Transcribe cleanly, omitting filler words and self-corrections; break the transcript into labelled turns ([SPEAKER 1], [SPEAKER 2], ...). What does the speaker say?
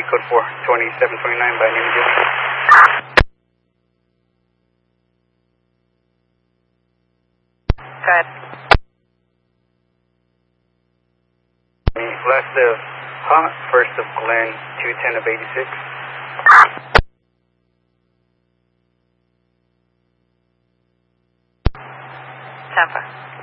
[SPEAKER 1] code 4, 2729 by name of you.
[SPEAKER 2] Go ahead.
[SPEAKER 1] Last of Hot, first of Glen, 210 of 86.
[SPEAKER 2] Tampa.